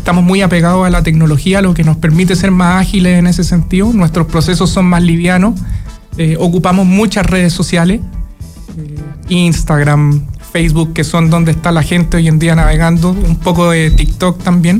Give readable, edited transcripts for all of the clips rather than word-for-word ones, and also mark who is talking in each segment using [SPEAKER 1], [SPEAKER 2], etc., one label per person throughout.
[SPEAKER 1] estamos muy apegados a la tecnología, lo que nos permite ser más ágiles en ese sentido. Nuestros procesos son más livianos. Ocupamos muchas redes sociales, Instagram, Facebook, que son donde está la gente hoy en día navegando, un poco de TikTok también.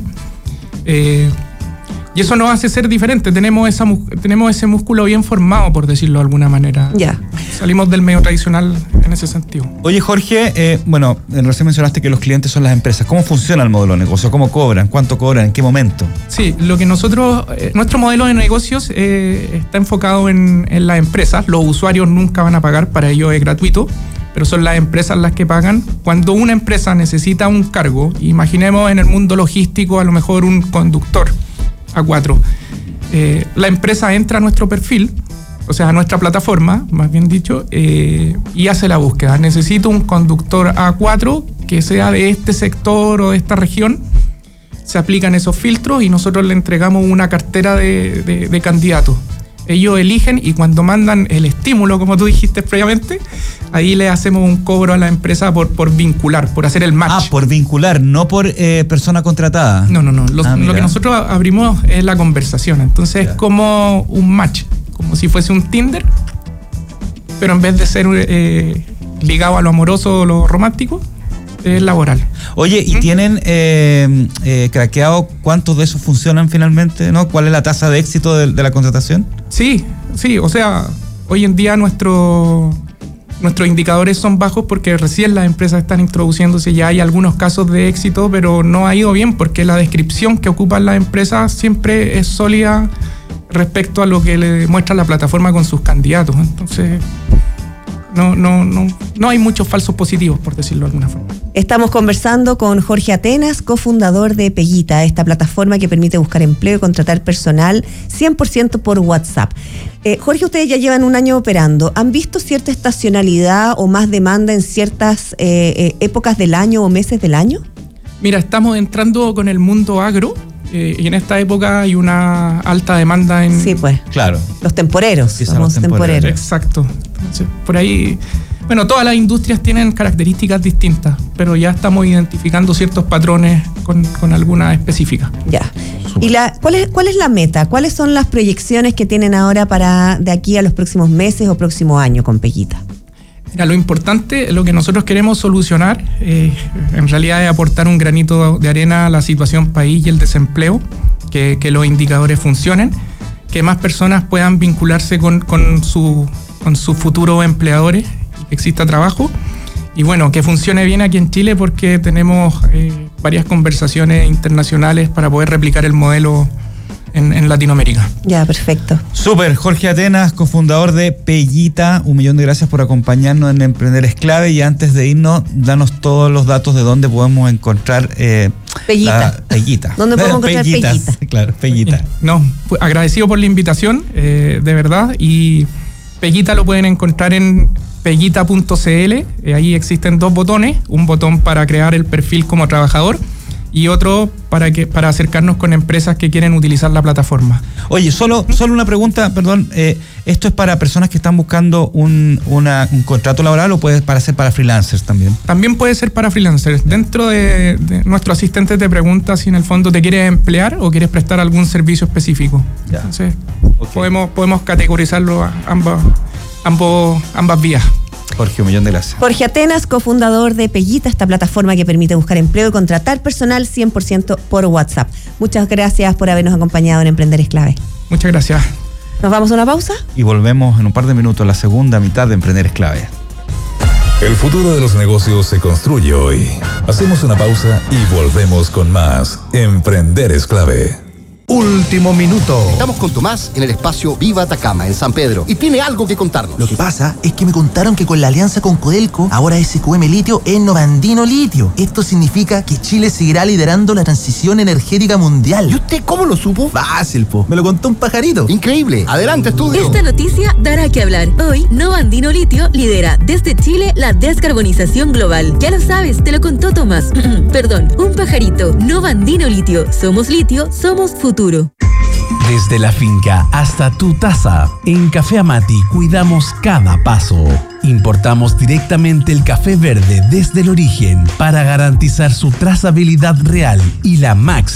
[SPEAKER 1] Y eso nos hace ser diferentes. Tenemos ese músculo bien formado, por decirlo de alguna manera.
[SPEAKER 2] Ya.
[SPEAKER 1] Salimos del medio tradicional en ese sentido.
[SPEAKER 3] Oye, Jorge, recién mencionaste que los clientes son las empresas. ¿Cómo funciona el modelo de negocio? ¿Cómo cobran? ¿Cuánto cobran? ¿En qué momento?
[SPEAKER 1] Sí, lo que nuestro modelo de negocios está enfocado en las empresas. Los usuarios nunca van a pagar, para ello es gratuito, pero son las empresas las que pagan. Cuando una empresa necesita un cargo, imaginemos en el mundo logístico a lo mejor un conductor A4. La empresa entra a nuestro perfil, o sea, a nuestra plataforma, más bien dicho, y hace la búsqueda. Necesito un conductor A4 que sea de este sector o de esta región. Se aplican esos filtros y nosotros le entregamos una cartera de candidatos. Ellos eligen y cuando mandan el estímulo, como tú dijiste previamente, ahí le hacemos un cobro a la empresa por vincular, por hacer el match.
[SPEAKER 3] Ah, por vincular, no por persona contratada.
[SPEAKER 1] No. Lo que nosotros abrimos es la conversación. Entonces es como un match, como si fuese un Tinder, pero en vez de ser ligado a lo amoroso o lo romántico, es laboral.
[SPEAKER 3] Oye, ¿y tienen craqueado cuántos de esos funcionan finalmente, ¿no? ¿Cuál es la tasa de éxito de la contratación? Sí, o sea, hoy en día nuestros indicadores son bajos porque recién las empresas están introduciéndose, ya hay algunos casos de éxito, pero no ha ido bien porque la descripción que ocupan las empresas siempre es sólida respecto a lo que le muestra la plataforma con sus candidatos. Entonces, no hay muchos falsos positivos, por decirlo de alguna forma.
[SPEAKER 2] Estamos conversando con Jorge Atenas, cofundador de Peguita, esta plataforma que permite buscar empleo y contratar personal 100% por WhatsApp. Jorge, ustedes ya llevan un año operando. ¿Han visto cierta estacionalidad o más demanda en ciertas épocas del año o meses del año?
[SPEAKER 1] Mira, estamos entrando con el mundo agro. Y en esta época hay una alta demanda en...
[SPEAKER 2] Sí, pues.
[SPEAKER 3] Claro.
[SPEAKER 2] Los temporeros.
[SPEAKER 3] Sí,
[SPEAKER 2] somos temporeros.
[SPEAKER 1] Exacto. Entonces, por ahí... Bueno, todas las industrias tienen características distintas, pero ya estamos identificando ciertos patrones con algunas específicas.
[SPEAKER 2] Ya. ¿Y cuál es la meta? ¿Cuáles son las proyecciones que tienen ahora para de aquí a los próximos meses o próximo año con Peguita?
[SPEAKER 1] Mira, lo importante, lo que nosotros queremos solucionar, en realidad es aportar un granito de arena a la situación país y el desempleo, que los indicadores funcionen, que más personas puedan vincularse con sus futuros empleadores, que exista trabajo, y bueno, que funcione bien aquí en Chile porque tenemos varias conversaciones internacionales para poder replicar el modelo en Latinoamérica.
[SPEAKER 2] Ya, perfecto.
[SPEAKER 3] Súper, Jorge Atenas, cofundador de Peguita, 1.000.000 de gracias por acompañarnos en Emprender es Clave, y antes de irnos, danos todos los datos de dónde podemos encontrar
[SPEAKER 2] Peguita. ¿Dónde podemos encontrar Peguita?
[SPEAKER 3] Claro, Peguita.
[SPEAKER 1] Pues, agradecido por la invitación, de verdad, y Peguita lo pueden encontrar en peguita.cl. Ahí existen 2 botones, un botón para crear el perfil como trabajador y otro para acercarnos con empresas que quieren utilizar la plataforma.
[SPEAKER 3] Oye, solo una pregunta, perdón, ¿esto es para personas que están buscando un contrato laboral o puede ser para freelancers también? También
[SPEAKER 1] puede ser para freelancers. Dentro de nuestro asistente te pregunta si en el fondo te quieres emplear o quieres prestar algún servicio específico. Ya. Entonces, okay, podemos categorizarlo a ambas vías.
[SPEAKER 3] Jorge, 1.000.000 de gracias.
[SPEAKER 2] Jorge Atenas, cofundador de Peguita, esta plataforma que permite buscar empleo y contratar personal 100% por WhatsApp. Muchas gracias por habernos acompañado en Emprender es Clave.
[SPEAKER 1] Muchas gracias.
[SPEAKER 2] ¿Nos vamos a una pausa?
[SPEAKER 3] Y volvemos en un par de minutos, la segunda mitad de Emprender es Clave.
[SPEAKER 4] El futuro de los negocios se construye hoy. Hacemos una pausa y volvemos con más Emprender es Clave.
[SPEAKER 5] Último minuto.
[SPEAKER 6] Estamos con Tomás en el espacio Viva Atacama, en San Pedro, y tiene algo que contarnos.
[SPEAKER 5] Lo que pasa es que me contaron que con la alianza con Codelco, ahora SQM Litio es Novandino Litio. Esto significa que Chile seguirá liderando la transición energética mundial.
[SPEAKER 6] ¿Y usted cómo lo supo?
[SPEAKER 5] Fácil, po. Me lo contó un pajarito.
[SPEAKER 6] Increíble. Adelante, estudio.
[SPEAKER 7] Esta noticia dará que hablar. Hoy, Novandino Litio lidera desde Chile la descarbonización global. Ya lo sabes, te lo contó Tomás. Perdón, un pajarito. Novandino Litio. Somos litio, somos futuro.
[SPEAKER 8] Desde la finca hasta tu taza, en Café Amati cuidamos cada paso. Importamos directamente el café verde desde el origen para garantizar su trazabilidad real y la máxima